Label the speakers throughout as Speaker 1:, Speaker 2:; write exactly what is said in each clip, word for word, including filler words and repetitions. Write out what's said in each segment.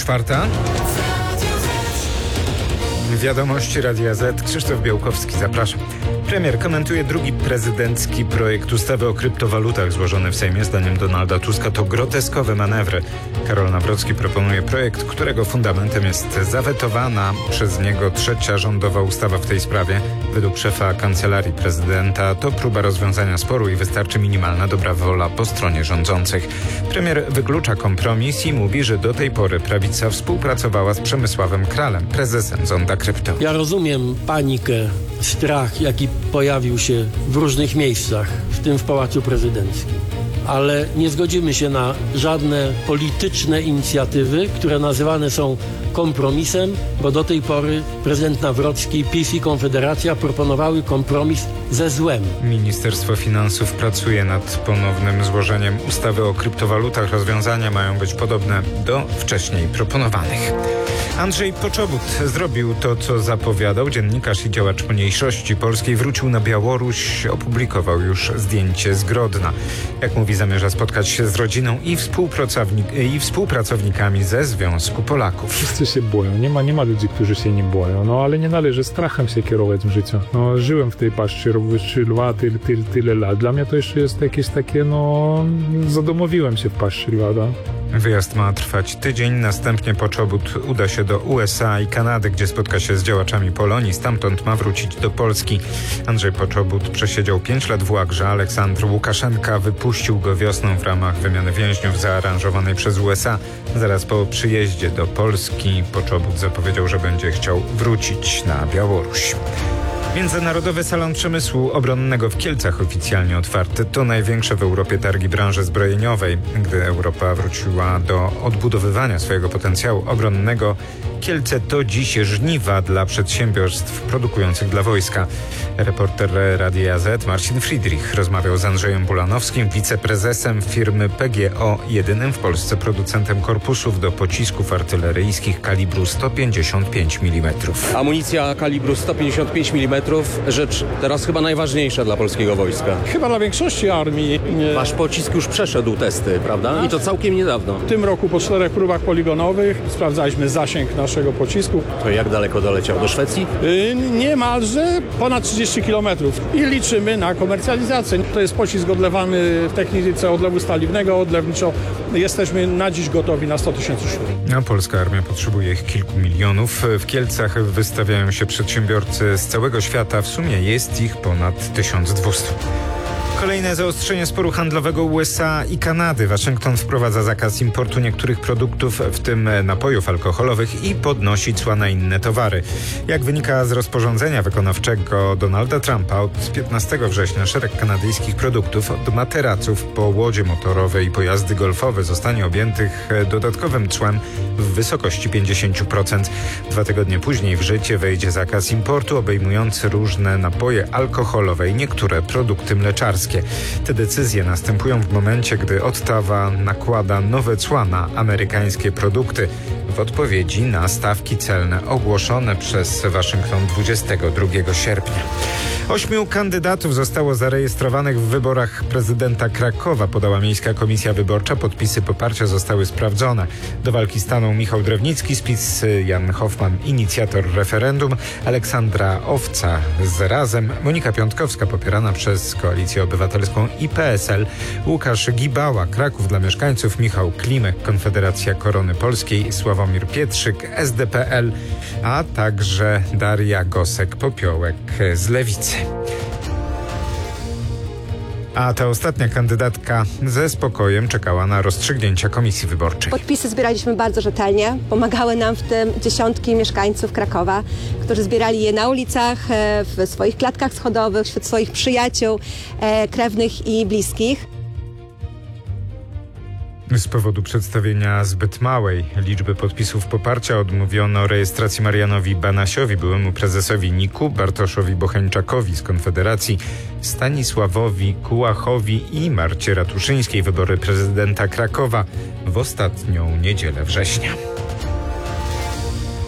Speaker 1: czwarta. Wiadomości Radia Z. Krzysztof Białkowski, zapraszam. Premier komentuje drugi prezydencki projekt ustawy o kryptowalutach złożony w Sejmie. Zdaniem Donalda Tuska to groteskowe manewry. Karol Nawrocki proponuje projekt, którego fundamentem jest zawetowana przez niego trzecia rządowa ustawa w tej sprawie. Według szefa Kancelarii Prezydenta to próba rozwiązania sporu i wystarczy minimalna dobra wola po stronie rządzących. Premier wyklucza kompromis i mówi, że do tej pory prawica współpracowała z Przemysławem Kralem, prezesem Zonda Krypto.
Speaker 2: Ja rozumiem panikę, strach, jaki pojawił się w różnych miejscach, w tym w Pałacu Prezydenckim. Ale nie zgodzimy się na żadne polityczne inicjatywy, które nazywane są kompromisem, bo do tej pory prezydent Nawrocki, PiS i Konfederacja proponowały kompromis ze złem.
Speaker 1: Ministerstwo Finansów pracuje nad ponownym złożeniem ustawy o kryptowalutach. Rozwiązania mają być podobne do wcześniej proponowanych. Andrzej Poczobut zrobił to, co zapowiadał. Dziennikarz i działacz mniejszości polskiej wrócił na Białoruś, opublikował już zdjęcie z Grodna. Jak mówi, zamierza spotkać się z rodziną i, współpracownik- i współpracownikami ze Związku Polaków.
Speaker 3: Wszyscy się boją. Nie ma, nie ma ludzi, którzy się nie boją. No ale nie należy strachem się kierować w życiu. No, żyłem w tej paszczy, robię trzy lwa, tyle, tyle, tyle lat. Dla mnie to jeszcze jest jakieś takie, no... Zadomowiłem się w paszczy lwa, da?
Speaker 1: Wyjazd ma trwać tydzień, następnie Poczobut uda się do U S A i Kanady, gdzie spotka się z działaczami Polonii. Stamtąd ma wrócić do Polski. Andrzej Poczobut przesiedział pięć lat w łagrze. Aleksandr Łukaszenka wypuścił go wiosną w ramach wymiany więźniów zaaranżowanej przez U S A. Zaraz po przyjeździe do Polski Poczobut zapowiedział, że będzie chciał wrócić na Białoruś. Międzynarodowy Salon Przemysłu Obronnego w Kielcach oficjalnie otwarty. To największe w Europie targi branży zbrojeniowej. Gdy Europa wróciła do odbudowywania swojego potencjału obronnego, Kielce to dziś żniwa dla przedsiębiorstw produkujących dla wojska. Reporter Radia Z Marcin Friedrich rozmawiał z Andrzejem Bulanowskim, wiceprezesem firmy P G O, jedynym w Polsce producentem korpusów do pocisków artyleryjskich kalibru sto pięćdziesiąt pięć milimetrów.
Speaker 4: Amunicja kalibru sto pięćdziesiąt pięć milimetrów, rzecz teraz chyba najważniejsza dla polskiego wojska.
Speaker 5: Chyba dla większości armii. Nie.
Speaker 4: Wasz pocisk już przeszedł testy, prawda? I to całkiem niedawno.
Speaker 5: W tym roku po czterech próbach poligonowych sprawdzaliśmy zasięg naszego pocisku.
Speaker 4: To jak daleko doleciał? Do Szwecji?
Speaker 5: Yy, niemalże ponad trzydzieści kilometrów i liczymy na komercjalizację. To jest pocisk odlewany w technice odlewu staliwnego, odlewniczo. Jesteśmy na dziś gotowi na sto tysięcy sztuk.
Speaker 1: A polska armia potrzebuje ich kilku milionów. W Kielcach wystawiają się przedsiębiorcy z całego świata. W sumie jest ich ponad tysiąc dwieście. Kolejne zaostrzenie sporu handlowego U S A i Kanady. Waszyngton wprowadza zakaz importu niektórych produktów, w tym napojów alkoholowych, i podnosi cła na inne towary. Jak wynika z rozporządzenia wykonawczego Donalda Trumpa, od piętnastego września szereg kanadyjskich produktów, od materaców po łodzie motorowe i pojazdy golfowe, zostanie objętych dodatkowym cłem w wysokości pięćdziesiąt procent. Dwa tygodnie później w życie wejdzie zakaz importu obejmujący różne napoje alkoholowe i niektóre produkty mleczarskie. Te decyzje następują w momencie, gdy Ottawa nakłada nowe cła na amerykańskie produkty w odpowiedzi na stawki celne ogłoszone przez Waszyngton dwudziestego drugiego sierpnia. Ośmiu kandydatów zostało zarejestrowanych w wyborach prezydenta Krakowa, podała Miejska Komisja Wyborcza. Podpisy poparcia zostały sprawdzone. Do walki stanął Michał Drewnicki z PiS, Jan Hoffman, inicjator referendum, Aleksandra Owca z Razem, Monika Piątkowska, popierana przez Koalicję Obywatelską i P S L, Łukasz Gibała, Kraków dla mieszkańców, Michał Klimek, Konfederacja Korony Polskiej, Sławomir Pietrzyk, S D P L, a także Daria Gosek-Popiołek z Lewicy. A ta ostatnia kandydatka ze spokojem czekała na rozstrzygnięcia komisji wyborczej.
Speaker 6: Podpisy zbieraliśmy bardzo rzetelnie. Pomagały nam w tym dziesiątki mieszkańców Krakowa, którzy zbierali je na ulicach, w swoich klatkach schodowych, wśród swoich przyjaciół, krewnych i bliskich.
Speaker 1: Z powodu przedstawienia zbyt małej liczby podpisów poparcia odmówiono rejestracji Marianowi Banasiowi, byłemu prezesowi N I K-u, Bartoszowi Bocheńczakowi z Konfederacji, Stanisławowi Kułachowi i Marcie Ratuszyńskiej. Wybory prezydenta Krakowa w ostatnią niedzielę września.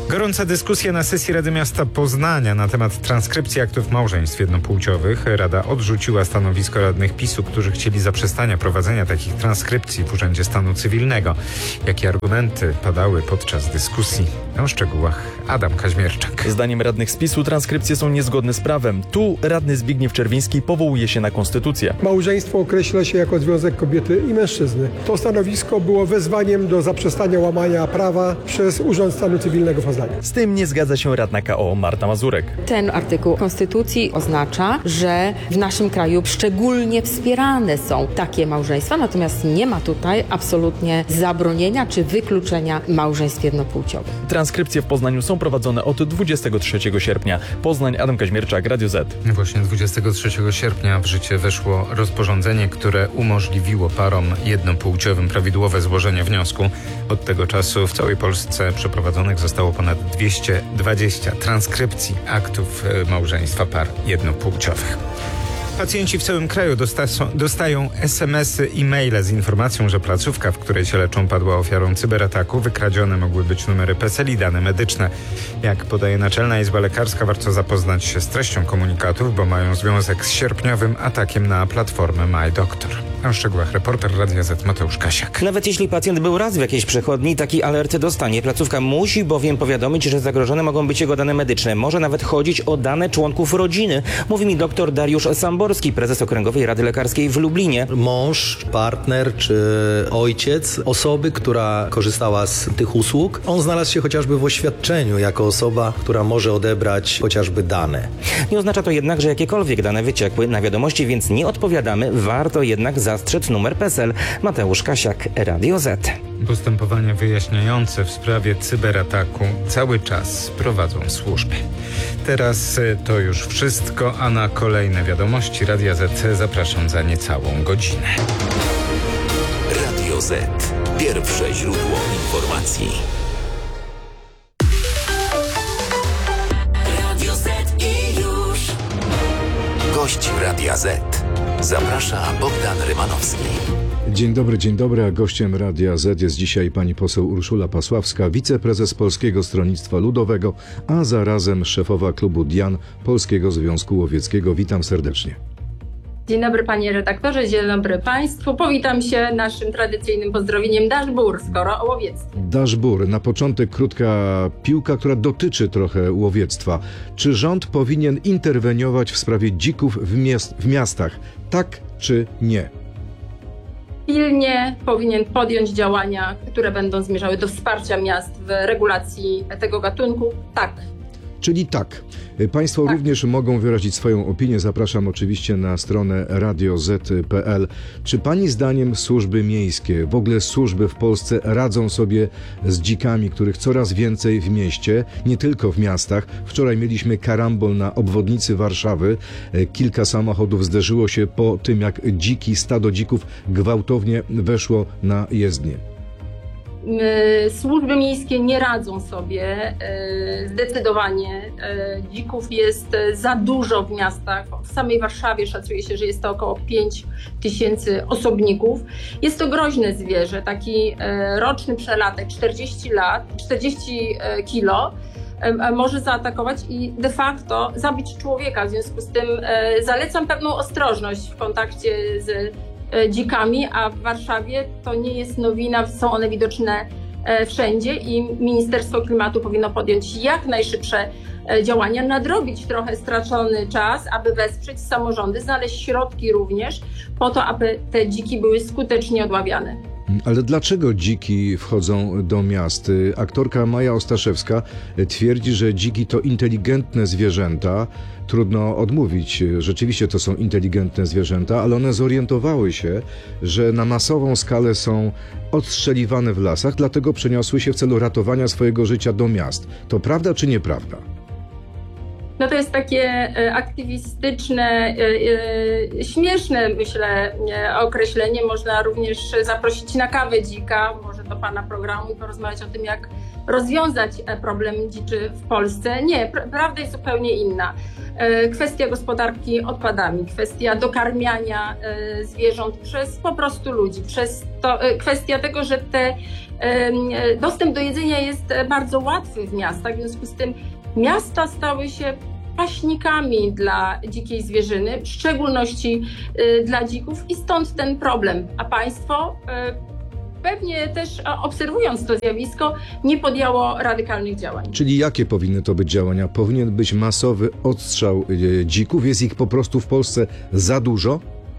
Speaker 1: Gorąca dyskusja na sesji Rady Miasta Poznania na temat transkrypcji aktów małżeństw jednopłciowych. Rada odrzuciła stanowisko radnych PiSu, którzy chcieli zaprzestania prowadzenia takich transkrypcji w Urzędzie Stanu Cywilnego. Jakie argumenty padały podczas dyskusji? O szczegółach Adam Kaźmierczak.
Speaker 7: Zdaniem radnych z PiSu transkrypcje są niezgodne z prawem. Tu radny Zbigniew Czerwiński powołuje się na konstytucję.
Speaker 8: Małżeństwo określa się jako związek kobiety i mężczyzny. To stanowisko było wezwaniem do zaprzestania łamania prawa przez Urząd Stanu Cywilnego w Poznaniu.
Speaker 7: Z tym nie zgadza się radna K O Marta Mazurek.
Speaker 9: Ten artykuł Konstytucji oznacza, że w naszym kraju szczególnie wspierane są takie małżeństwa, natomiast nie ma tutaj absolutnie zabronienia czy wykluczenia małżeństw jednopłciowych.
Speaker 7: Transkrypcje w Poznaniu są prowadzone od dwudziestego trzeciego sierpnia. Poznań, Adam Kaźmierczak, Radio Z.
Speaker 1: Właśnie dwudziestego trzeciego sierpnia w życie weszło rozporządzenie, które umożliwiło parom jednopłciowym prawidłowe złożenie wniosku. Od tego czasu w całej Polsce przeprowadzonych zostało ponad dwieście dwadzieścia transkrypcji aktów małżeństwa par jednopłciowych. Pacjenci w całym kraju dosta- dostają es em esy i maile z informacją, że placówka, w której się leczą, padła ofiarą cyberataku. Wykradzione mogły być numery P E S E L i dane medyczne. Jak podaje Naczelna Izba Lekarska, warto zapoznać się z treścią komunikatów, bo mają związek z sierpniowym atakiem na platformę MyDoctor. O szczegółach reporter Radia Z Mateusz Kasiak.
Speaker 10: Nawet jeśli pacjent był raz w jakiejś przychodni, taki alert dostanie. Placówka musi bowiem powiadomić, że zagrożone mogą być jego dane medyczne. Może nawet chodzić o dane członków rodziny. Mówi mi dr Dariusz Samborski, prezes Okręgowej Rady Lekarskiej w Lublinie.
Speaker 11: Mąż, partner czy ojciec osoby, która korzystała z tych usług, on znalazł się chociażby w oświadczeniu jako osoba, która może odebrać chociażby dane.
Speaker 10: Nie oznacza to jednak, że jakiekolwiek dane wyciekły na wiadomości, więc nie odpowiadamy. Warto jednak zastrzec numer P E S E L. Mateusz Kasiak, Radio Z.
Speaker 1: Postępowania wyjaśniające w sprawie cyberataku cały czas prowadzą służby. Teraz to już wszystko, a na kolejne wiadomości Radia Z zapraszam za niecałą godzinę.
Speaker 12: Radio Z. Pierwsze źródło informacji. Radio Z i już. Gość Radia Z. Zaprasza Bogdan Rymanowski.
Speaker 13: Dzień dobry, dzień dobry, a gościem Radia Z jest dzisiaj pani poseł Urszula Pasławska, wiceprezes Polskiego Stronnictwa Ludowego, a zarazem szefowa klubu Dian Polskiego Związku Łowieckiego. Witam serdecznie.
Speaker 14: Dzień dobry panie redaktorze, dzień dobry państwu. Powitam się naszym tradycyjnym pozdrowieniem Daszbur, skoro o łowiectwie.
Speaker 13: Daszbur, na początek krótka piłka, która dotyczy trochę łowiectwa. Czy rząd powinien interweniować w sprawie dzików w, miast, w miastach? Tak czy nie?
Speaker 14: Pilnie powinien podjąć działania, które będą zmierzały do wsparcia miast w regulacji tego gatunku. Tak.
Speaker 13: Czyli tak. Państwo tak. również mogą wyrazić swoją opinię. Zapraszam oczywiście na stronę radio zet kropka pe el. Czy pani zdaniem służby miejskie, w ogóle służby w Polsce radzą sobie z dzikami, których coraz więcej w mieście, nie tylko w miastach? Wczoraj mieliśmy karambol na obwodnicy Warszawy. Kilka samochodów zderzyło się po tym, jak dziki, stado dzików gwałtownie weszło na jezdnię.
Speaker 14: Służby miejskie nie radzą sobie zdecydowanie. Dzików jest za dużo w miastach. W samej Warszawie szacuje się, że jest to około pięć tysięcy osobników. Jest to groźne zwierzę. Taki roczny przelatek, czterdzieści lat, czterdzieści kilo, może zaatakować i de facto zabić człowieka. W związku z tym zalecam pewną ostrożność w kontakcie z dzikami, a w Warszawie to nie jest nowina, są one widoczne wszędzie i Ministerstwo Klimatu powinno podjąć jak najszybsze działania, nadrobić trochę stracony czas, aby wesprzeć samorządy, znaleźć środki również po to, aby te dziki były skutecznie odławiane.
Speaker 13: Ale dlaczego dziki wchodzą do miast? Aktorka Maja Ostaszewska twierdzi, że dziki to inteligentne zwierzęta. Trudno odmówić, rzeczywiście to są inteligentne zwierzęta, ale one zorientowały się, że na masową skalę są odstrzeliwane w lasach, dlatego przeniosły się w celu ratowania swojego życia do miast. To prawda czy nieprawda?
Speaker 14: No to jest takie aktywistyczne, śmieszne, myślę, określenie. Można również zaprosić na kawę dzika, może do pana programu i porozmawiać o tym, jak rozwiązać problem dziczy w Polsce. Nie, pr- prawda jest zupełnie inna. Kwestia gospodarki odpadami, kwestia dokarmiania zwierząt przez po prostu ludzi, przez to, kwestia tego, że te, dostęp do jedzenia jest bardzo łatwy w miastach, w związku z tym miasta stały się paśnikami dla dzikiej zwierzyny, w szczególności dla dzików i stąd ten problem. A państwo pewnie też obserwując to zjawisko nie podjęło radykalnych działań.
Speaker 13: Czyli jakie powinny to być działania? Powinien być masowy odstrzał dzików? Jest ich po prostu w Polsce za dużo?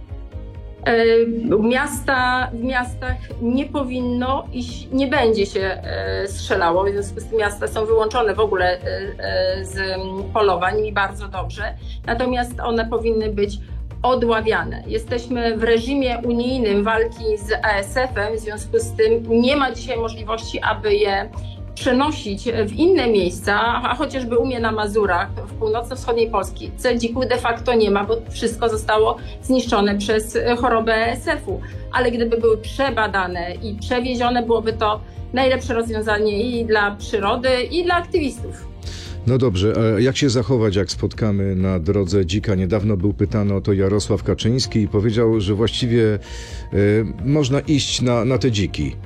Speaker 14: Miasta, w miastach nie powinno i nie będzie się strzelało, w związku z tym miasta są wyłączone w ogóle z polowań i bardzo dobrze, natomiast one powinny być odławiane. Jesteśmy w reżimie unijnym walki z A S F-em, w związku z tym nie ma dzisiaj możliwości, aby je przenosić w inne miejsca, a chociażby u mnie na Mazurach, w północno-wschodniej Polski, dzików de facto nie ma, bo wszystko zostało zniszczone przez chorobę A S F-u. Ale gdyby były przebadane i przewiezione, byłoby to najlepsze rozwiązanie i dla przyrody, i dla aktywistów.
Speaker 13: No dobrze, a jak się zachować, jak spotkamy na drodze dzika? Niedawno był pytany o to Jarosław Kaczyński i powiedział, że właściwie y, można iść na, na te dziki.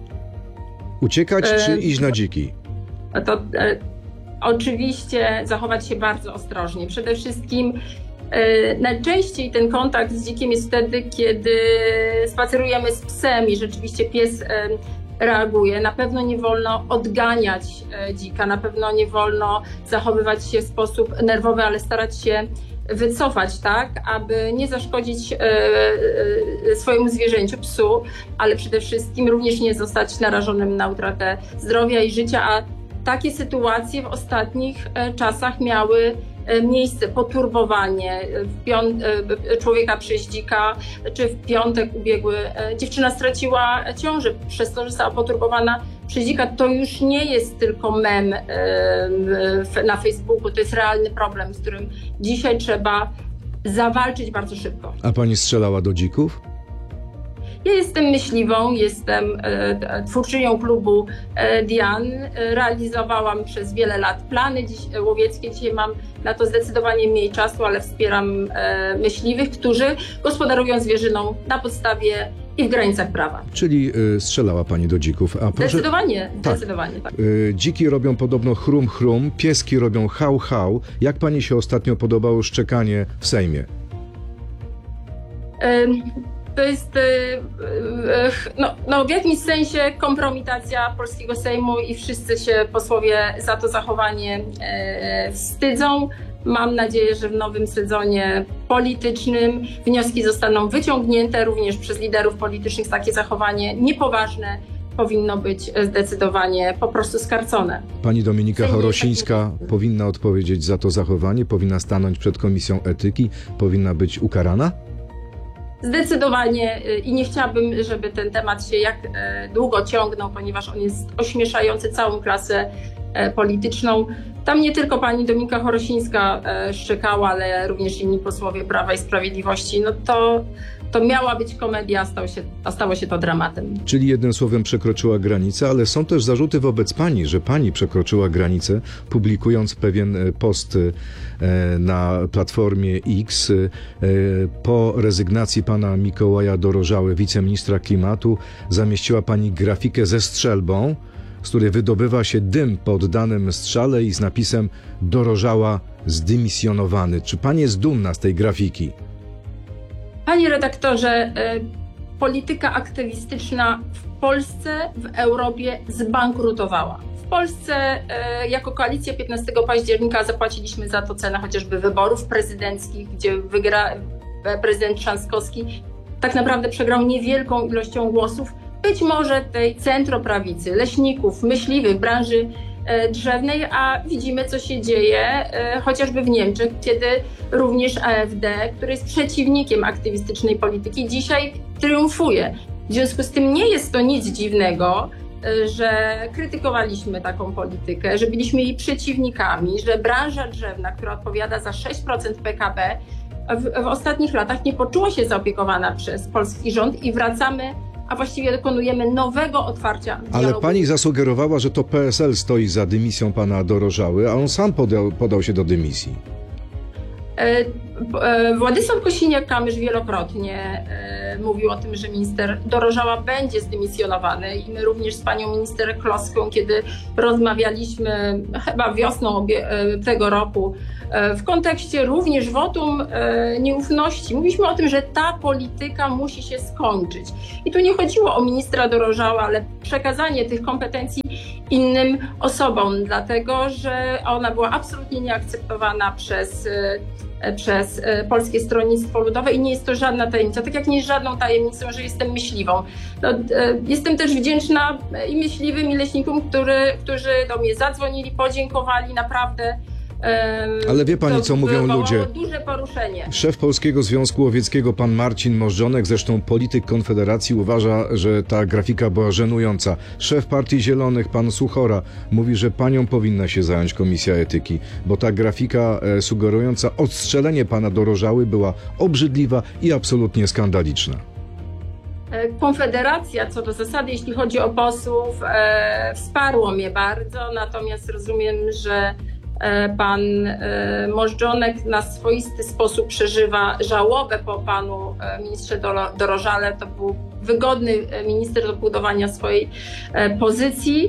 Speaker 13: Uciekać e... czy iść na dziki?
Speaker 14: To e, oczywiście zachować się bardzo ostrożnie. Przede wszystkim e, najczęściej ten kontakt z dzikiem jest wtedy, kiedy spacerujemy z psem i rzeczywiście pies e, reaguje. Na pewno nie wolno odganiać e, dzika, na pewno nie wolno zachowywać się w sposób nerwowy, ale starać się wycofać tak, aby nie zaszkodzić e, e, swojemu zwierzęciu, psu, ale przede wszystkim również nie zostać narażonym na utratę zdrowia i życia, a takie sytuacje w ostatnich e, czasach miały e, miejsce. Poturbowanie w pią- e, człowieka przez dzika, czy w piątek ubiegły e, dziewczyna straciła ciążę przez to, że została poturbowana przez dzika. To już nie jest tylko mem e, w, na Facebooku, to jest realny problem, z którym dzisiaj trzeba zawalczyć bardzo szybko.
Speaker 13: A pani strzelała do dzików?
Speaker 14: Ja jestem myśliwą, jestem e, twórczynią klubu e, Dian. Realizowałam przez wiele lat plany dziś, łowieckie. Dzisiaj mam na to zdecydowanie mniej czasu, ale wspieram e, myśliwych, którzy gospodarują zwierzyną na podstawie i w granicach prawa.
Speaker 13: Czyli y, strzelała pani do dzików. A proszę...
Speaker 14: Zdecydowanie,
Speaker 13: tak.
Speaker 14: zdecydowanie tak.
Speaker 13: Y, dziki robią podobno chrum chrum, pieski robią hał hał. Jak pani się ostatnio podobało szczekanie w Sejmie?
Speaker 14: Y- To jest no, no w jakimś sensie kompromitacja polskiego Sejmu i wszyscy się posłowie za to zachowanie e, wstydzą. Mam nadzieję, że w nowym sezonie politycznym wnioski zostaną wyciągnięte również przez liderów politycznych. Takie zachowanie niepoważne powinno być zdecydowanie po prostu skarcone.
Speaker 13: Pani Dominika Chorosińska powinna odpowiedzieć za to zachowanie, powinna stanąć przed Komisją Etyki, powinna być ukarana?
Speaker 14: Zdecydowanie i nie chciałabym, żeby ten temat się jak długo ciągnął, ponieważ on jest ośmieszający całą klasę polityczną. Tam nie tylko pani Dominika Chorosińska szczekała, ale również inni posłowie Prawa i Sprawiedliwości. No to, to miała być komedia, a stało się, a stało się to dramatem.
Speaker 13: Czyli jednym słowem przekroczyła granicę, ale są też zarzuty wobec pani, że pani przekroczyła granicę, publikując pewien post na Platformie X po rezygnacji pana Mikołaja Dorożały, wiceministra klimatu, zamieściła pani grafikę ze strzelbą, z której wydobywa się dym po oddanym strzale i z napisem Dorożała zdymisjonowany. Czy pani jest dumna z tej grafiki?
Speaker 14: Panie redaktorze, polityka aktywistyczna w Polsce, w Europie zbankrutowała. W Polsce jako koalicja piętnastego października zapłaciliśmy za to cenę chociażby wyborów prezydenckich, gdzie wygra prezydent Trzaskowski. Tak naprawdę przegrał niewielką ilością głosów, być może tej centroprawicy, leśników, myśliwych, branży drzewnej, a widzimy, co się dzieje chociażby w Niemczech, kiedy również A F D, który jest przeciwnikiem aktywistycznej polityki, dzisiaj triumfuje. W związku z tym nie jest to nic dziwnego, że krytykowaliśmy taką politykę, że byliśmy jej przeciwnikami, że branża drzewna, która odpowiada za sześć procent P K B, w, w ostatnich latach nie poczuła się zaopiekowana przez polski rząd i wracamy a właściwie dokonujemy nowego otwarcia
Speaker 13: Ale
Speaker 14: dialogu.
Speaker 13: pani zasugerowała, że to P S L stoi za dymisją pana Dorożały, a on sam podał, podał się do dymisji.
Speaker 14: E, e, Władysław Kosiniak-Kamysz wielokrotnie e, mówił o tym, że minister Dorożała będzie zdymisjonowany i my również z panią minister Kloską, kiedy rozmawialiśmy chyba wiosną obie, e, tego roku e, w kontekście również wotum e, nieufności, mówiliśmy o tym, że ta polityka musi się skończyć. I tu nie chodziło o ministra Dorożała, ale przekazanie tych kompetencji innym osobom, dlatego że ona była absolutnie nieakceptowana przez przez Polskie Stronnictwo Ludowe i nie jest to żadna tajemnica, tak jak nie jest żadną tajemnicą, że jestem myśliwą. No, jestem też wdzięczna i myśliwym, i leśnikom, który, którzy do mnie zadzwonili, podziękowali, naprawdę.
Speaker 13: Ale wie pani, co mówią ludzie?
Speaker 14: Duże poruszenie.
Speaker 13: Szef Polskiego Związku Łowieckiego, pan Marcin Możdżonek, zresztą polityk Konfederacji, uważa, że ta grafika była żenująca. Szef Partii Zielonych, pan Suchora, mówi, że panią powinna się zająć Komisja Etyki, bo ta grafika e, sugerująca odstrzelenie pana Dorożały była obrzydliwa i absolutnie skandaliczna.
Speaker 14: Konfederacja co do zasady, jeśli chodzi o posłów, e, wsparło mnie bardzo, natomiast rozumiem, że pan Możdżonek na swoisty sposób przeżywa żałobę po panu ministrze Dorożale. To był wygodny minister do budowania swojej pozycji.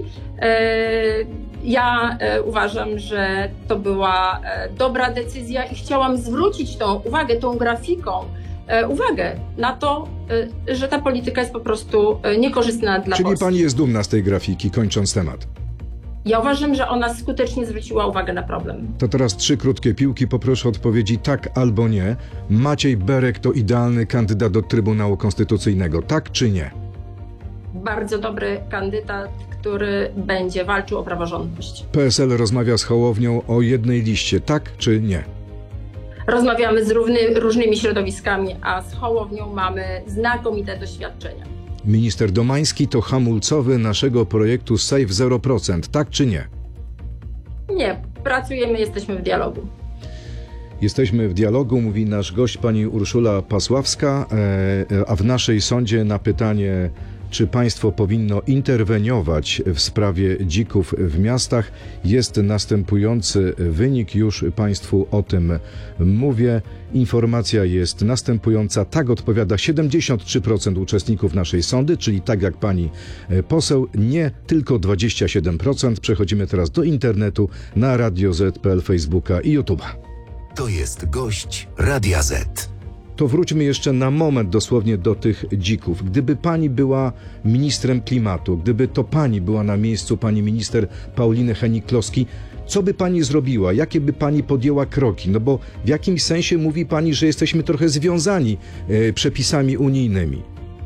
Speaker 14: Ja uważam, że to była dobra decyzja i chciałam zwrócić tą uwagę, tą grafiką, uwagę na to, że ta polityka jest po prostu niekorzystna dla
Speaker 13: Czyli
Speaker 14: Polski.
Speaker 13: pani jest dumna z tej grafiki, kończąc temat.
Speaker 14: Ja uważam, że ona skutecznie zwróciła uwagę na problem.
Speaker 13: To teraz trzy krótkie piłki, poproszę odpowiedzi tak albo nie. Maciej Berek to idealny kandydat do Trybunału Konstytucyjnego, tak czy nie?
Speaker 14: Bardzo dobry kandydat, który będzie walczył o praworządność.
Speaker 13: P S L rozmawia z Hołownią o jednej liście, tak czy nie?
Speaker 14: Rozmawiamy z równy, różnymi środowiskami, a z Hołownią mamy znakomite doświadczenia.
Speaker 13: Minister Domański to hamulcowy naszego projektu Save zero procent, tak czy nie?
Speaker 14: Nie, pracujemy, jesteśmy w dialogu.
Speaker 13: Jesteśmy w dialogu, mówi nasz gość, pani Urszula Pasławska, a w naszej sądzie na pytanie, czy państwo powinno interweniować w sprawie dzików w miastach, jest następujący wynik, już państwu o tym mówię. Informacja jest następująca, tak odpowiada siedemdziesiąt trzy procent uczestników naszej sądy, czyli tak jak pani poseł, nie tylko dwadzieścia siedem procent. Przechodzimy teraz do internetu na Radio Z kropka P L, Facebooka i YouTube'a.
Speaker 12: To jest gość Radia Z.
Speaker 13: To wróćmy jeszcze na moment dosłownie do tych dzików. Gdyby pani była ministrem klimatu, gdyby to pani była na miejscu pani minister Pauliny Hennig-Kloski, co by pani zrobiła? Jakie by pani podjęła kroki? No bo w jakimś sensie mówi pani, że jesteśmy trochę związani e, przepisami unijnymi.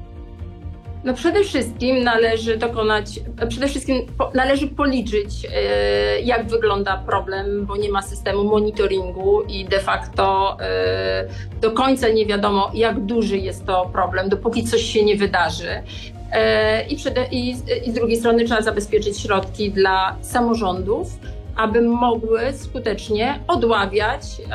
Speaker 14: No przede wszystkim należy dokonać, przede wszystkim po, należy policzyć, e, jak wygląda problem, bo nie ma systemu monitoringu i de facto e, do końca nie wiadomo, jak duży jest to problem, dopóki coś się nie wydarzy. E, i, przede, i, I z drugiej strony trzeba zabezpieczyć środki dla samorządów, aby mogły skutecznie odławiać e,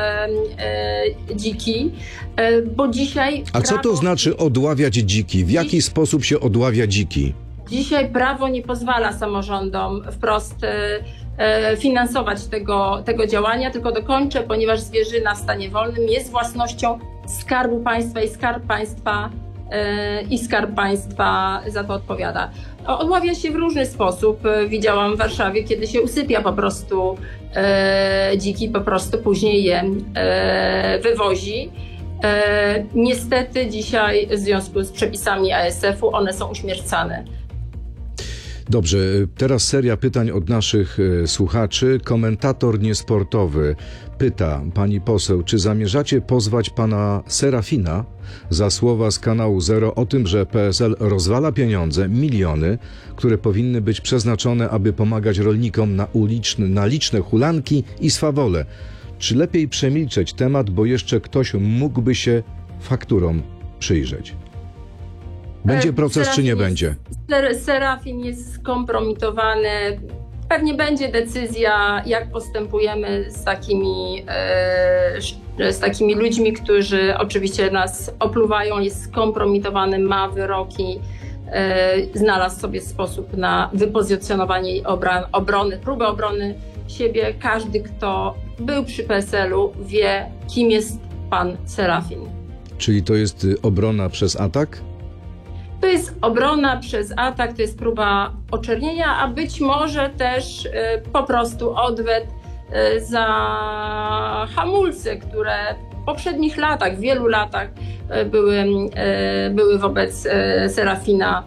Speaker 14: e, dziki, e, bo dzisiaj...
Speaker 13: A co to znaczy odławiać dziki? W jaki dziś, sposób się odławia dziki?
Speaker 14: Dzisiaj prawo nie pozwala samorządom wprost e, finansować tego, tego działania, tylko dokończę, ponieważ zwierzyna w stanie wolnym jest własnością Skarbu Państwa i Skarb Państwa i Skarb Państwa za to odpowiada. Odławia się w różny sposób. Widziałam w Warszawie, kiedy się usypia po prostu e, dziki, po prostu później je e, wywozi. E, niestety dzisiaj w związku z przepisami A S F u one są uśmiercane.
Speaker 13: Dobrze, teraz seria pytań od naszych e, słuchaczy. Komentator niesportowy pyta, pani poseł, czy zamierzacie pozwać pana Serafina za słowa z kanału Zero o tym, że P S L rozwala pieniądze, miliony, które powinny być przeznaczone, aby pomagać rolnikom na, uliczny, na liczne hulanki i swawole. Czy lepiej przemilczeć temat, bo jeszcze ktoś mógłby się fakturom przyjrzeć? Będzie proces,
Speaker 14: Serafin
Speaker 13: czy nie
Speaker 14: jest,
Speaker 13: będzie?
Speaker 14: Serafin jest skompromitowany. Pewnie będzie decyzja, jak postępujemy z takimi e, z takimi ludźmi, którzy oczywiście nas opluwają, jest skompromitowany, ma wyroki, znalazł sobie sposób na wypozycjonowanie i obrony, próbę obrony siebie. Każdy, kto był przy P S L-u, wie, kim jest pan Serafin.
Speaker 13: Czyli to jest obrona przez atak?
Speaker 14: To jest obrona przez atak, to jest próba oczernienia, a być może też po prostu odwet za hamulce, które w poprzednich latach, w wielu latach były, były wobec Serafina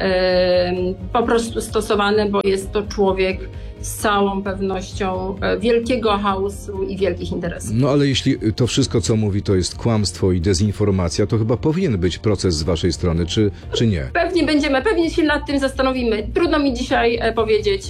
Speaker 14: po prostu stosowane, bo jest to człowiek z całą pewnością wielkiego chaosu i wielkich interesów.
Speaker 13: No ale jeśli to wszystko, co mówi, to jest kłamstwo i dezinformacja, to chyba powinien być proces z waszej strony, czy, czy nie?
Speaker 14: Pewnie będziemy, pewnie się nad tym zastanowimy. Trudno mi dzisiaj powiedzieć.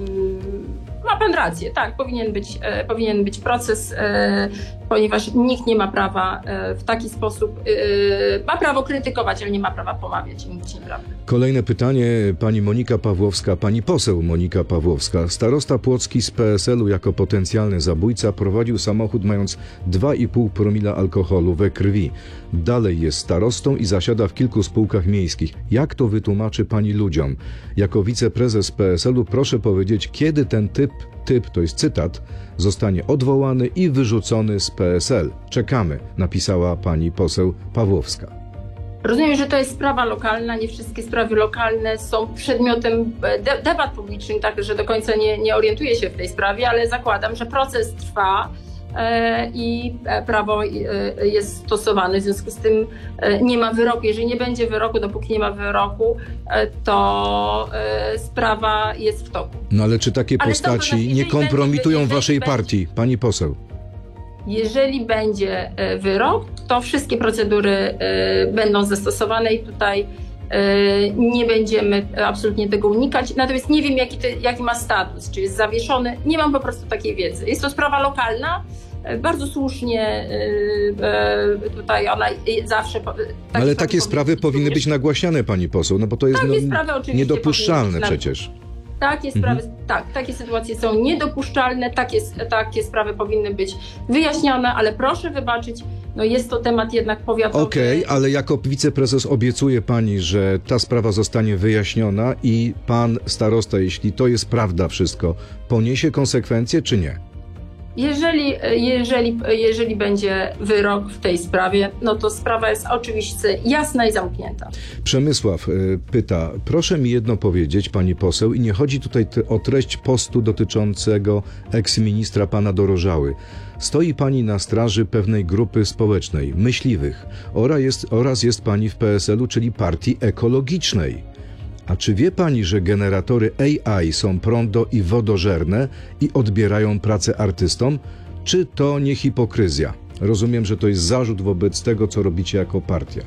Speaker 14: Ma pan rację, tak, powinien być, e, powinien być proces, e, ponieważ nikt nie ma prawa e, w taki sposób, e, ma prawo krytykować, ale nie ma prawa pomawiać i mówić nieprawdy.
Speaker 13: Kolejne pytanie, pani Monika Pawłowska, pani poseł Monika Pawłowska. Starosta Płocki z P S L-u jako potencjalny zabójca prowadził samochód mając dwa i pół promila alkoholu we krwi. Dalej jest starostą i zasiada w kilku spółkach miejskich. Jak to wytłumaczy pani ludziom? Jako wiceprezes P S L-u proszę powiedzieć, kiedy ten typ, typ, to jest cytat, zostanie odwołany i wyrzucony z P S L. Czekamy, napisała pani poseł Pawłowska.
Speaker 14: Rozumiem, że to jest sprawa lokalna, nie wszystkie sprawy lokalne są przedmiotem de- debat publicznych, tak, że do końca nie, nie orientuję się w tej sprawie, ale zakładam, że proces trwa e, i prawo e, jest stosowane, w związku z tym e, nie ma wyroku. Jeżeli nie będzie wyroku, dopóki nie ma wyroku, e, to e, sprawa jest w toku.
Speaker 13: No ale czy takie
Speaker 14: ale
Speaker 13: postaci
Speaker 14: to,
Speaker 13: nie kompromitują
Speaker 14: będzie,
Speaker 13: waszej
Speaker 14: będzie,
Speaker 13: partii, pani poseł?
Speaker 14: Jeżeli będzie wyrok, to wszystkie procedury będą zastosowane i tutaj nie będziemy absolutnie tego unikać. Natomiast nie wiem, jaki, to, jaki ma status, czy jest zawieszony. Nie mam po prostu takiej wiedzy. Jest to sprawa lokalna. Bardzo słusznie tutaj ona zawsze...
Speaker 13: Ale takie sprawy powinny być nagłaśniane, pani poseł, no bo to jest
Speaker 14: takie
Speaker 13: no,
Speaker 14: sprawy oczywiście
Speaker 13: niedopuszczalne
Speaker 14: być
Speaker 13: przecież.
Speaker 14: Takie sprawy, mhm. tak, takie sytuacje są niedopuszczalne, takie, takie sprawy powinny być wyjaśnione, ale proszę wybaczyć, no jest to temat jednak powiatowy.
Speaker 13: Okej, okay, ale jako wiceprezes obiecuje pani, że ta sprawa zostanie wyjaśniona i pan starosta, jeśli to jest prawda wszystko, poniesie konsekwencje czy nie?
Speaker 14: Jeżeli, jeżeli, jeżeli będzie wyrok w tej sprawie, no to sprawa jest oczywiście jasna i zamknięta.
Speaker 13: Przemysław y, pyta, proszę mi jedno powiedzieć, pani poseł, i nie chodzi tutaj t- o treść postu dotyczącego eksministra pana Dorożały. Stoi pani na straży pewnej grupy społecznej, myśliwych, oraz jest, oraz jest pani w P S L-u, czyli partii ekologicznej. A czy wie pani, że generatory A I są prądo- i wodożerne i odbierają pracę artystom? Czy to nie hipokryzja? Rozumiem, że to jest zarzut wobec tego, co robicie jako partia.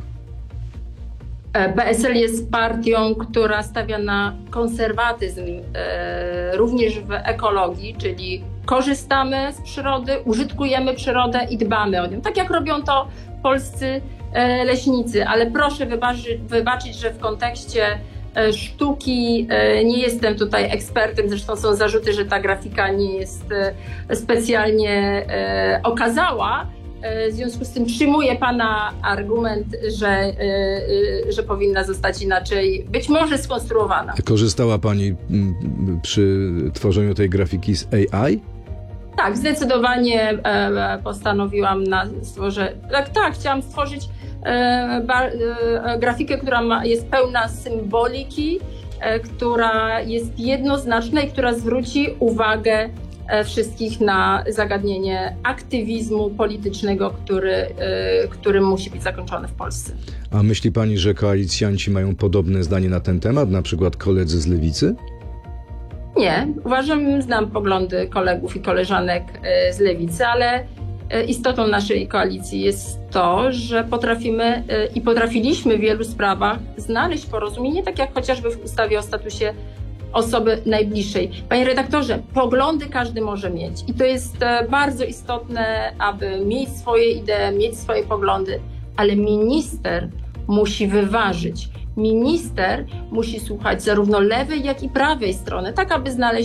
Speaker 14: P S L jest partią, która stawia na konserwatyzm e, również w ekologii, czyli korzystamy z przyrody, użytkujemy przyrodę i dbamy o nią. Tak jak robią to polscy e, leśnicy, ale proszę wybaczy, wybaczyć, że w kontekście sztuki nie jestem tutaj ekspertem, zresztą są zarzuty, że ta grafika nie jest specjalnie okazała. W związku z tym przyjmuję pana argument, że, że powinna zostać inaczej, być może skonstruowana.
Speaker 13: Korzystała pani przy tworzeniu tej grafiki z A I?
Speaker 14: Tak, zdecydowanie postanowiłam na stworze, tak, tak, chciałam stworzyć grafikę, która ma, jest pełna symboliki, która jest jednoznaczna i która zwróci uwagę wszystkich na zagadnienie aktywizmu politycznego, który, który musi być zakończony w Polsce.
Speaker 13: A myśli pani, że koalicjanci mają podobne zdanie na ten temat, na przykład koledzy z Lewicy?
Speaker 14: Nie, uważam, znam poglądy kolegów i koleżanek z Lewicy, ale istotą naszej koalicji jest to, że potrafimy i potrafiliśmy w wielu sprawach znaleźć porozumienie, tak jak chociażby w ustawie o statusie osoby najbliższej. Panie redaktorze, poglądy każdy może mieć i to jest bardzo istotne, aby mieć swoje idee, mieć swoje poglądy, ale minister musi wyważyć. Minister musi słuchać zarówno lewej, jak i prawej strony, tak aby znaleźć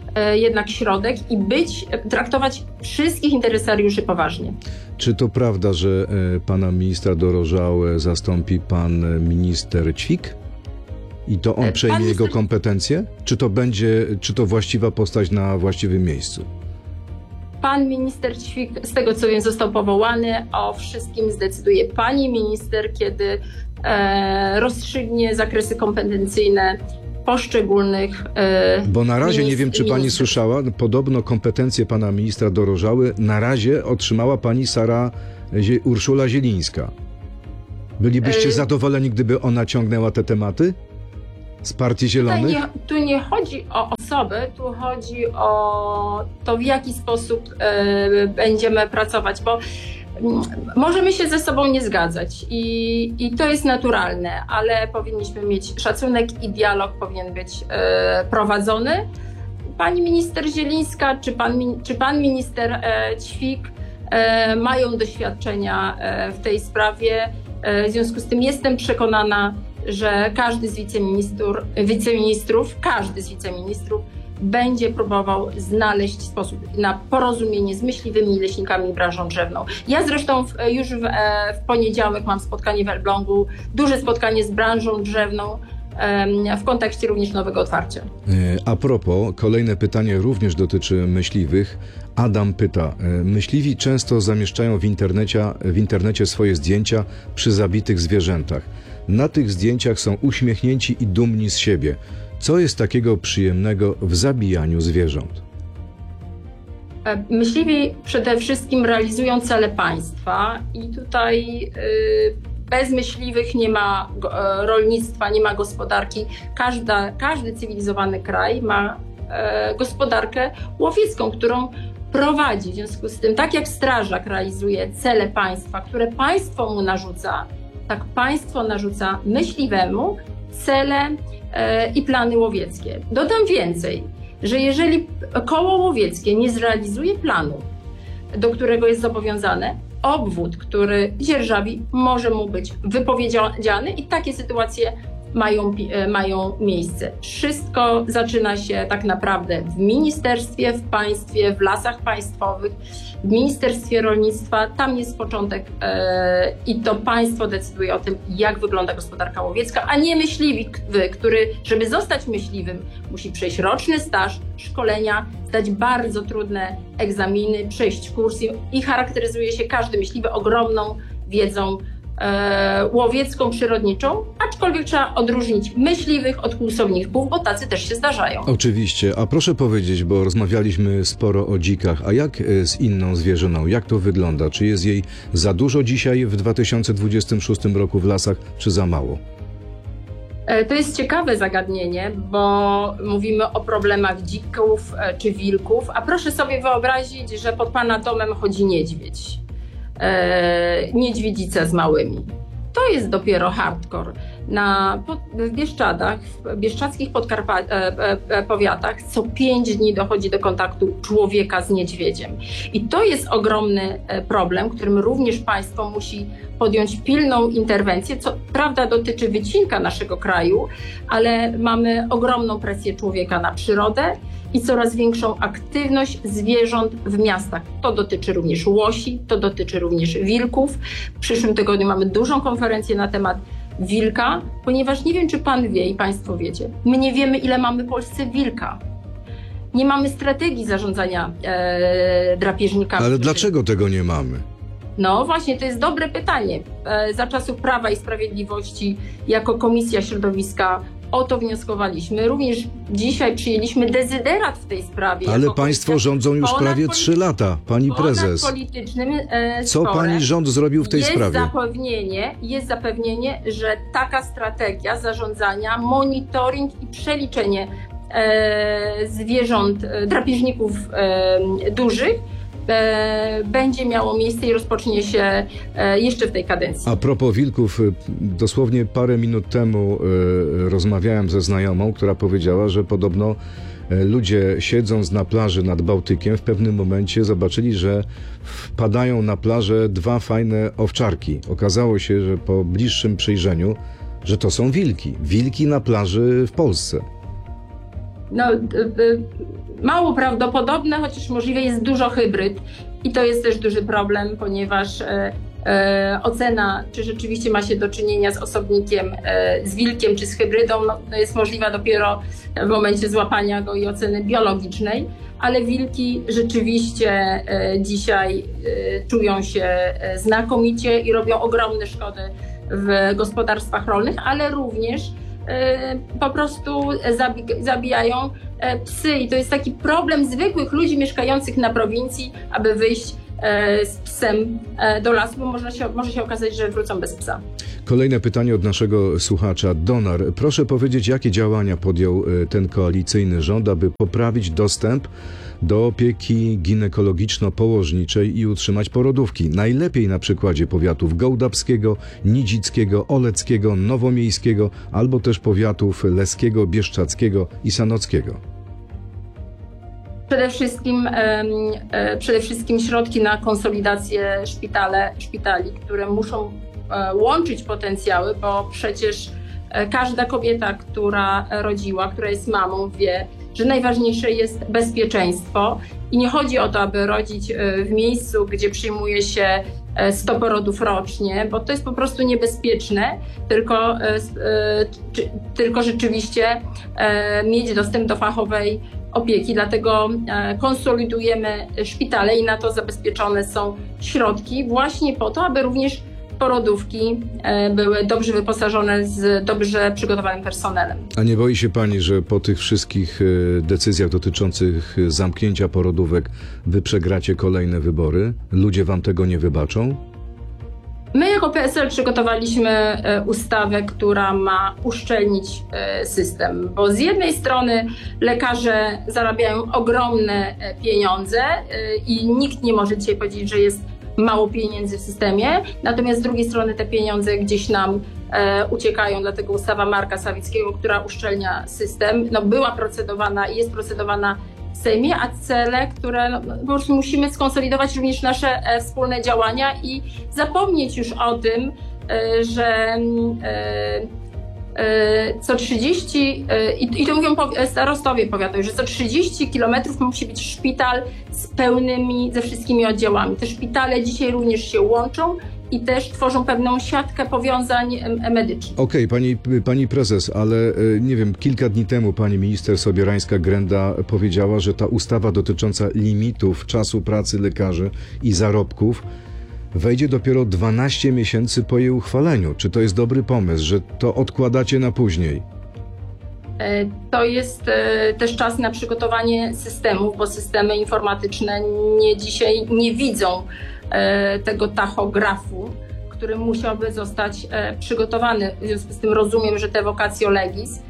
Speaker 14: e, jednak środek i być, traktować wszystkich interesariuszy poważnie.
Speaker 13: Czy to prawda, że e, pana ministra Dorożałę zastąpi pan minister Ćwik? I to on
Speaker 14: Pan
Speaker 13: przejmie
Speaker 14: minister...
Speaker 13: jego kompetencje? Czy to będzie, czy to właściwa postać na właściwym miejscu?
Speaker 14: Pan minister Ćwik, z tego co wiem, został powołany. O wszystkim zdecyduje pani minister, kiedy e, rozstrzygnie zakresy kompetencyjne poszczególnych e,
Speaker 13: Bo na razie, nie wiem czy pani
Speaker 14: ministrów.
Speaker 13: słyszała, podobno kompetencje pana ministra Dorożały na razie otrzymała pani Sara Zie- Urszula Zielińska. Bylibyście
Speaker 14: E...
Speaker 13: zadowoleni, gdyby ona ciągnęła te tematy? Z Partii Zielonych?
Speaker 14: Tutaj nie, tu nie chodzi o osobę, tu chodzi o to, w jaki sposób e, będziemy pracować, bo m, możemy się ze sobą nie zgadzać i, i to jest naturalne, ale powinniśmy mieć szacunek i dialog powinien być e, prowadzony. Pani minister Zielińska czy pan, czy pan minister e, Ćwik e, mają doświadczenia e, w tej sprawie, e, w związku z tym jestem przekonana, że każdy z wiceministrów, wiceministrów, każdy z wiceministrów będzie próbował znaleźć sposób na porozumienie z myśliwymi leśnikami i branżą drzewną. Ja zresztą w, już w, w poniedziałek mam spotkanie w Elblągu, duże spotkanie z branżą drzewną w kontekście również nowego otwarcia.
Speaker 13: A propos, kolejne pytanie również dotyczy myśliwych. Adam pyta, myśliwi często zamieszczają w internecie, w internecie swoje zdjęcia przy zabitych zwierzętach. Na tych zdjęciach są uśmiechnięci i dumni z siebie. Co jest takiego przyjemnego w zabijaniu zwierząt?
Speaker 14: Myśliwi przede wszystkim realizują cele państwa i tutaj yy, bez myśliwych nie ma e, rolnictwa, nie ma gospodarki. Każda, każdy cywilizowany kraj ma e, gospodarkę łowiecką, którą prowadzi. W związku z tym, tak jak strażak realizuje cele państwa, które państwo mu narzuca, tak państwo narzuca myśliwemu cele e, i plany łowieckie. Dodam więcej, że jeżeli koło łowieckie nie zrealizuje planu, do którego jest zobowiązane, obwód, który dzierżawi, może mu być wypowiedziany i takie sytuacje mają, mają miejsce. Wszystko zaczyna się tak naprawdę w ministerstwie, w państwie, w lasach państwowych, w Ministerstwie Rolnictwa. Tam jest początek e, i to państwo decyduje o tym, jak wygląda gospodarka łowiecka, a nie myśliwy, który, żeby zostać myśliwym, musi przejść roczny staż, szkolenia, zdać bardzo trudne egzaminy, przejść kurs i charakteryzuje się każdy myśliwy ogromną wiedzą e, łowiecką, przyrodniczą, aczkolwiek trzeba odróżnić myśliwych od kłusowników, bo tacy też się zdarzają.
Speaker 13: Oczywiście, a proszę powiedzieć, bo rozmawialiśmy sporo o dzikach, a jak z inną zwierzyną, jak to wygląda? Czy jest jej za dużo dzisiaj w dwa tysiące dwudziestym szóstym roku w lasach, czy za mało?
Speaker 14: To jest ciekawe zagadnienie, bo mówimy o problemach dzików czy wilków, a proszę sobie wyobrazić, że pod pana domem chodzi niedźwiedź. E, niedźwiedzica z małymi. To jest dopiero hardcore. Na, w Bieszczadach, w bieszczadzkich podkarpa- e, e, powiatach co pięć dni dochodzi do kontaktu człowieka z niedźwiedziem. I to jest ogromny problem, którym również państwo musi podjąć pilną interwencję, co prawda dotyczy wycinka naszego kraju, ale mamy ogromną presję człowieka na przyrodę i coraz większą aktywność zwierząt w miastach. To dotyczy również łosi, to dotyczy również wilków. W przyszłym tygodniu mamy dużą konferencję na temat wilka, ponieważ nie wiem, czy pan wie i państwo wiecie, my nie wiemy, ile mamy w Polsce wilka. Nie mamy strategii zarządzania e, drapieżnikami.
Speaker 13: Ale dlaczego tego nie mamy?
Speaker 14: No właśnie, to jest dobre pytanie. E, za czasów Prawa i Sprawiedliwości jako Komisja Środowiska o to wnioskowaliśmy. Również dzisiaj przyjęliśmy dezyderat w tej sprawie.
Speaker 13: Ale państwo rządzą już prawie trzy lata, pani prezes.
Speaker 14: Ponad politycznym e,
Speaker 13: Co pani rząd zrobił w tej
Speaker 14: jest
Speaker 13: sprawie?
Speaker 14: Zapewnienie, jest zapewnienie, że taka strategia zarządzania, monitoring i przeliczenie e, zwierząt, e, drapieżników e, dużych e, będzie miało miejsce i rozpocznie się e, jeszcze w tej kadencji.
Speaker 13: A propos wilków, dosłownie parę minut temu e, rozmawiałem ze znajomą, która powiedziała, że podobno e, ludzie siedząc na plaży nad Bałtykiem w pewnym momencie zobaczyli, że wpadają na plażę dwa fajne owczarki. Okazało się, że po bliższym przyjrzeniu, że to są wilki. Wilki na plaży w Polsce.
Speaker 14: No, mało prawdopodobne, chociaż możliwe jest dużo hybryd i to jest też duży problem, ponieważ e, e, ocena, czy rzeczywiście ma się do czynienia z osobnikiem, e, z wilkiem, czy z hybrydą, no, jest możliwa dopiero w momencie złapania go i oceny biologicznej, ale wilki rzeczywiście e, dzisiaj e, czują się e, znakomicie i robią ogromne szkody w gospodarstwach rolnych, ale również po prostu zabijają psy i to jest taki problem zwykłych ludzi mieszkających na prowincji, aby wyjść z psem do lasu, bo może się, może się okazać, że wrócą bez psa.
Speaker 13: Kolejne pytanie od naszego słuchacza. Donar, proszę powiedzieć, jakie działania podjął ten koalicyjny rząd, aby poprawić dostęp do opieki ginekologiczno-położniczej i utrzymać porodówki. Najlepiej na przykładzie powiatów gołdapskiego, nidzickiego, oleckiego, nowomiejskiego, albo też powiatów leskiego, bieszczackiego i sanockiego.
Speaker 14: Przede wszystkim, e, przede wszystkim środki na konsolidację szpitale, szpitali, które muszą e, łączyć potencjały, bo przecież e, każda kobieta, która rodziła, która jest mamą, wie, że najważniejsze jest bezpieczeństwo i nie chodzi o to, aby rodzić w miejscu, gdzie przyjmuje się sto porodów rocznie, bo to jest po prostu niebezpieczne, tylko, tylko rzeczywiście mieć dostęp do fachowej opieki, dlatego konsolidujemy szpitale i na to zabezpieczone są środki właśnie po to, aby również porodówki były dobrze wyposażone z dobrze przygotowanym personelem.
Speaker 13: A nie boi się pani, że po tych wszystkich decyzjach dotyczących zamknięcia porodówek wy przegracie kolejne wybory? Ludzie wam tego nie wybaczą?
Speaker 14: My jako P S L przygotowaliśmy ustawę, która ma uszczelnić system, bo z jednej strony lekarze zarabiają ogromne pieniądze i nikt nie może dzisiaj powiedzieć, że jest mało pieniędzy w systemie, natomiast z drugiej strony te pieniądze gdzieś nam e, uciekają, dlatego ustawa Marka Sawickiego, która uszczelnia system, no, była procedowana i jest procedowana w Sejmie, a cele, które no, po prostu musimy skonsolidować również nasze e, wspólne działania i zapomnieć już o tym, e, że e, co trzydzieści, i to mówią starostowie powiatowi, że co trzydzieści kilometrów musi być szpital z pełnymi, ze wszystkimi oddziałami. Te szpitale dzisiaj również się łączą i też tworzą pewną siatkę powiązań medycznych.
Speaker 13: Okej, okay, pani, pani prezes, ale nie wiem, kilka dni temu pani minister Sobierańska-Grenda powiedziała, że ta ustawa dotycząca limitów czasu pracy lekarzy i zarobków wejdzie dopiero dwanaście miesięcy po jej uchwaleniu. Czy to jest dobry pomysł, że to odkładacie na później?
Speaker 14: To jest też czas na przygotowanie systemów, bo systemy informatyczne nie, dzisiaj nie widzą tego tachografu, który musiałby zostać przygotowany. W związku z tym rozumiem, że te vacatio legis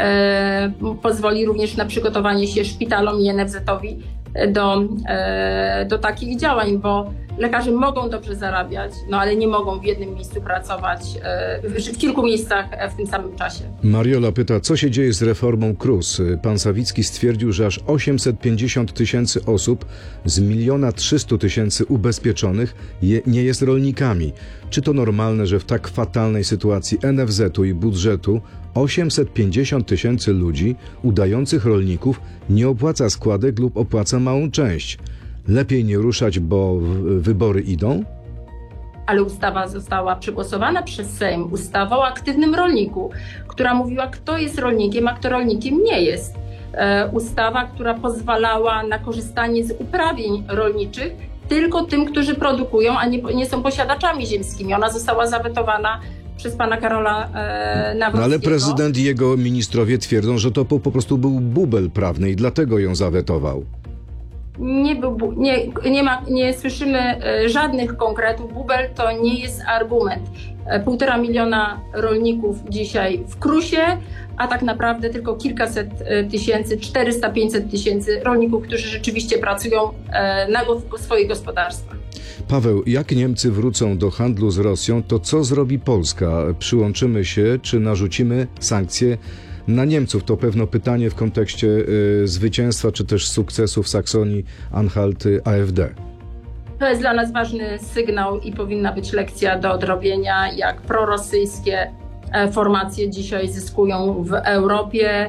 Speaker 14: pozwoli również na przygotowanie się szpitalom i N F Z-owi do, do takich działań, bo lekarze mogą dobrze zarabiać, no ale nie mogą w jednym miejscu pracować, w kilku miejscach w tym samym czasie. Mariola
Speaker 13: pyta, co się dzieje z reformą K R U S? Pan Sawicki stwierdził, że aż osiemset pięćdziesiąt tysięcy osób z miliona trzystu tysięcy ubezpieczonych je, nie jest rolnikami. Czy to normalne, że w tak fatalnej sytuacji N F Z-u i budżetu osiemset pięćdziesiąt tysięcy ludzi udających rolników nie opłaca składek lub opłaca małą część? Lepiej nie ruszać, bo wybory idą?
Speaker 14: Ale ustawa została przegłosowana przez Sejm, ustawa o aktywnym rolniku, która mówiła, kto jest rolnikiem, a kto rolnikiem nie jest. E, ustawa, która pozwalała na korzystanie z uprawnień rolniczych tylko tym, którzy produkują, a nie, nie są posiadaczami ziemskimi. Ona została zawetowana przez pana Karola e, Nawrockiego.
Speaker 13: No ale prezydent i jego ministrowie twierdzą, że to po, po prostu był bubel prawny i dlatego ją zawetował.
Speaker 14: Nie, był, nie, nie, ma, nie słyszymy żadnych konkretów. Bubel to nie jest argument. Półtora miliona rolników dzisiaj w Krusie, a tak naprawdę tylko kilkaset tysięcy, czterysta pięćset tysięcy rolników, którzy rzeczywiście pracują na swoich gospodarstwach.
Speaker 13: Paweł, jak Niemcy wrócą do handlu z Rosją, to co zrobi Polska? Przyłączymy się, czy narzucimy sankcje na Niemców? To pewno pytanie w kontekście y, zwycięstwa, czy też sukcesu w Saksonii, Anhalt, A F D.
Speaker 14: To jest dla nas ważny sygnał i powinna być lekcja do odrobienia, jak prorosyjskie formacje dzisiaj zyskują w Europie,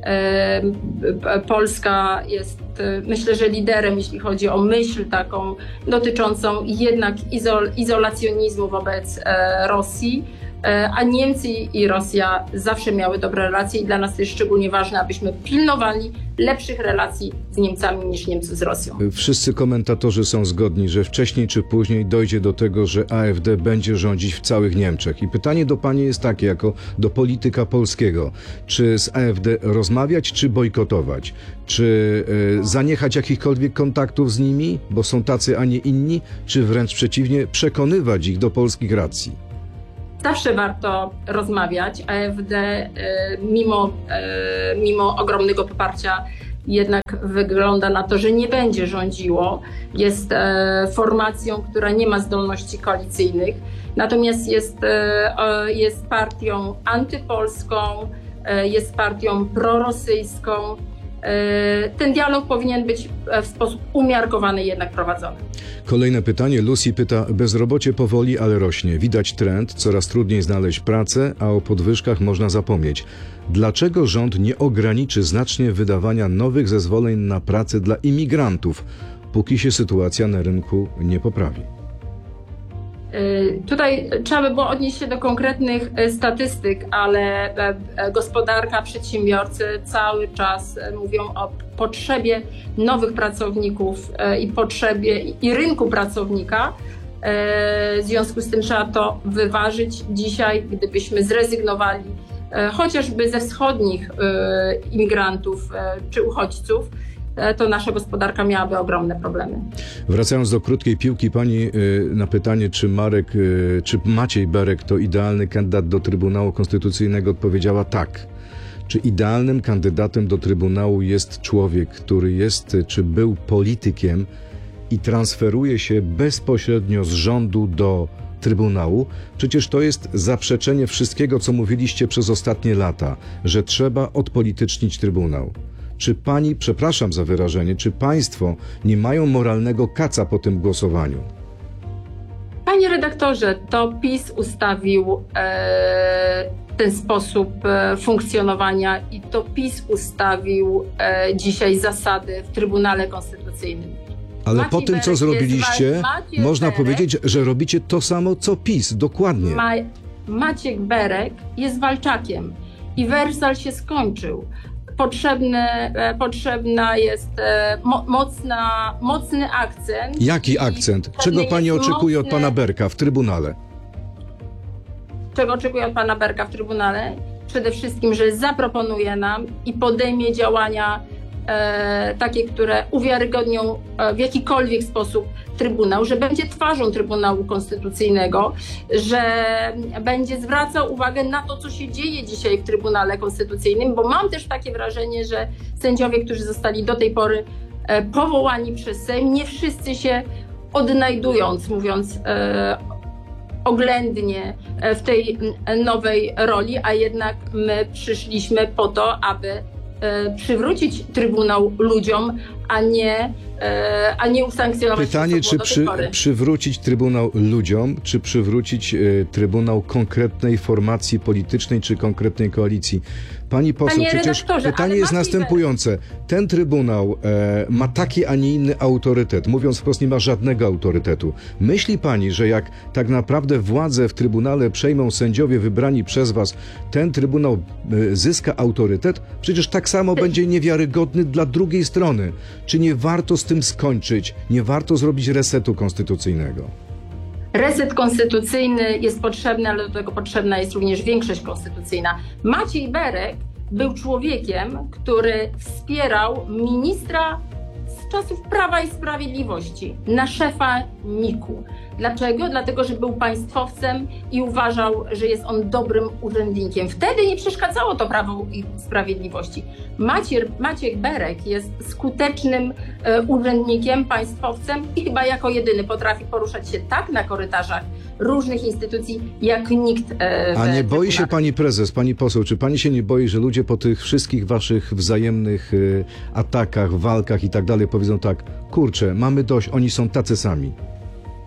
Speaker 14: Polska jest, myślę, że liderem, jeśli chodzi o myśl taką dotyczącą jednak izol, izolacjonizmu wobec Rosji, a Niemcy i Rosja zawsze miały dobre relacje i dla nas to jest szczególnie ważne, abyśmy pilnowali lepszych relacji z Niemcami niż Niemcy z Rosją.
Speaker 13: Wszyscy komentatorzy są zgodni, że wcześniej czy później dojdzie do tego, że A F D będzie rządzić w całych Niemczech. I pytanie do pani jest takie, jako do polityka polskiego. Czy z A F D rozmawiać, czy bojkotować? Czy y, zaniechać jakichkolwiek kontaktów z nimi, bo są tacy, a nie inni? Czy wręcz przeciwnie, przekonywać ich do polskich racji?
Speaker 14: Zawsze warto rozmawiać. A F D mimo, mimo ogromnego poparcia jednak wygląda na to, że nie będzie rządziło. Jest formacją, która nie ma zdolności koalicyjnych, natomiast jest, jest partią antypolską, jest partią prorosyjską. Ten dialog powinien być w sposób umiarkowany jednak prowadzony.
Speaker 13: Kolejne pytanie. Lucy pyta, bezrobocie powoli, ale rośnie. Widać trend, coraz trudniej znaleźć pracę, a o podwyżkach można zapomnieć. Dlaczego rząd nie ograniczy znacznie wydawania nowych zezwoleń na pracę dla imigrantów, póki się sytuacja na rynku nie poprawi?
Speaker 14: Tutaj trzeba by było odnieść się do konkretnych statystyk, ale gospodarka, przedsiębiorcy cały czas mówią o potrzebie nowych pracowników i potrzebie i rynku pracownika. W związku z tym trzeba to wyważyć. Dzisiaj, gdybyśmy zrezygnowali chociażby ze wschodnich imigrantów czy uchodźców, to nasza gospodarka miałaby ogromne problemy.
Speaker 13: Wracając do krótkiej piłki, pani na pytanie, czy Marek, czy Maciej Berek to idealny kandydat do Trybunału Konstytucyjnego, odpowiedziała tak. Czy idealnym kandydatem do Trybunału jest człowiek, który jest, czy był politykiem i transferuje się bezpośrednio z rządu do Trybunału? Przecież to jest zaprzeczenie wszystkiego, co mówiliście przez ostatnie lata, że trzeba odpolitycznić Trybunał. Czy pani, przepraszam za wyrażenie, czy państwo nie mają moralnego kaca po tym głosowaniu?
Speaker 14: Panie redaktorze, to PiS ustawił e, ten sposób e, funkcjonowania i to PiS ustawił e, dzisiaj zasady w Trybunale Konstytucyjnym.
Speaker 13: Ale
Speaker 14: Maciej
Speaker 13: po tym, co
Speaker 14: Berek
Speaker 13: zrobiliście,
Speaker 14: jest, Maciej
Speaker 13: można
Speaker 14: Berek,
Speaker 13: powiedzieć, że robicie to samo, co PiS, dokładnie.
Speaker 14: Ma, Maciek Berek jest walczakiem i Wersal się skończył. Potrzebne, potrzebna jest mo, mocna, mocny akcent.
Speaker 13: Jaki akcent? Czego pani oczekuje mocny, od pana Berka w Trybunale?
Speaker 14: Czego oczekuje od pana Berka w Trybunale? Przede wszystkim, że zaproponuje nam i podejmie działania e, takie, które uwiarygodnią e, w jakikolwiek sposób Trybunał, że będzie twarzą Trybunału Konstytucyjnego, że będzie zwracał uwagę na to, co się dzieje dzisiaj w Trybunale Konstytucyjnym, bo mam też takie wrażenie, że sędziowie, którzy zostali do tej pory e, powołani przez Sejm, nie wszyscy się odnajdując, mówiąc e, oględnie w tej nowej roli, a jednak my przyszliśmy po to, aby przywrócić Trybunał ludziom, a nie, a nie usankcjonować.
Speaker 13: Pytanie, czy przy, przywrócić Trybunał ludziom, czy przywrócić y, Trybunał konkretnej formacji politycznej, czy konkretnej koalicji? Pani poseł,
Speaker 14: Panie
Speaker 13: przecież pytanie jest następujące. Ten Trybunał e, ma taki, a nie inny autorytet. Mówiąc wprost, nie ma żadnego autorytetu. Myśli pani, że jak tak naprawdę władzę w Trybunale przejmą sędziowie wybrani przez was, ten Trybunał e, zyska autorytet? Przecież tak samo będzie niewiarygodny dla drugiej strony. Czy nie warto z tym skończyć? Nie warto zrobić resetu konstytucyjnego?
Speaker 14: Reset konstytucyjny jest potrzebny, ale do tego potrzebna jest również większość konstytucyjna. Maciej Berek był człowiekiem, który wspierał ministra z czasów Prawa i Sprawiedliwości na szefa N I K-u. Dlaczego? Dlatego, że był państwowcem i uważał, że jest on dobrym urzędnikiem. Wtedy nie przeszkadzało to Prawu i Sprawiedliwości. Maciej, Maciek Berek jest skutecznym e, urzędnikiem, państwowcem i chyba jako jedyny potrafi poruszać się tak na korytarzach różnych instytucji, jak nikt e, w
Speaker 13: A nie boi się
Speaker 14: trybunale.
Speaker 13: pani prezes, pani poseł, czy pani się nie boi, że ludzie po tych wszystkich waszych wzajemnych y, atakach, walkach i tak dalej powiedzą tak, kurczę, mamy dość, oni są tacy sami?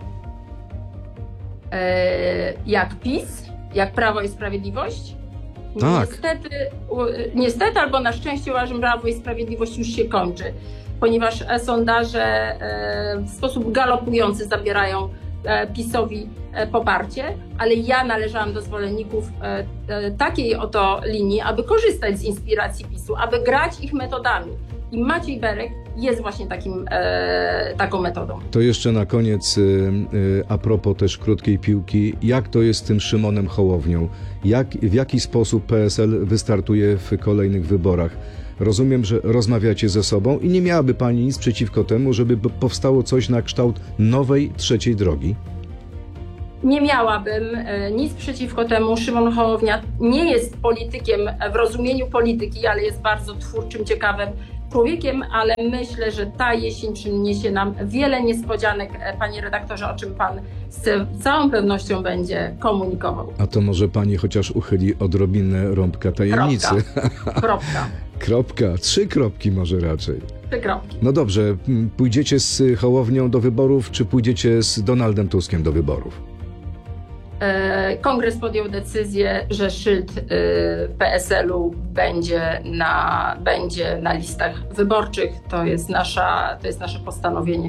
Speaker 14: E, jak PiS? Jak Prawo i Sprawiedliwość?
Speaker 13: Tak.
Speaker 14: Niestety, u- niestety albo na szczęście uważam, że Prawo i Sprawiedliwość już się kończy, ponieważ e, sondaże e, w sposób galopujący zabierają e, PiS-owi e, poparcie, ale ja należałam do zwolenników e, e, takiej oto linii, aby korzystać z inspiracji PiS-u, aby grać ich metodami. I Maciej Berek jest właśnie takim, e, taką metodą.
Speaker 13: To jeszcze na koniec, y, y, a propos też krótkiej piłki, jak to jest z tym Szymonem Hołownią? Jak, w jaki sposób P S L wystartuje w kolejnych wyborach? Rozumiem, że rozmawiacie ze sobą i nie miałaby pani nic przeciwko temu, żeby b- powstało coś na kształt nowej trzeciej drogi?
Speaker 14: Nie miałabym e, nic przeciwko temu. Szymon Hołownia nie jest politykiem w rozumieniu polityki, ale jest bardzo twórczym, ciekawym człowiekiem, ale myślę, że ta jesień przyniesie nam wiele niespodzianek, e, panie redaktorze, o czym pan z całą pewnością będzie komunikował.
Speaker 13: A to może pani chociaż uchyli odrobinę rąbka tajemnicy.
Speaker 14: Kropka. Kropka.
Speaker 13: Kropka. Trzy kropki może raczej.
Speaker 14: Trzy kropki.
Speaker 13: No dobrze, m, pójdziecie z Hołownią do wyborów, czy pójdziecie z Donaldem Tuskiem do wyborów?
Speaker 14: E, Kongres podjął decyzję, że szyld e, P S L-u będzie na, będzie na listach wyborczych. To jest nasza, to jest nasze postanowienie.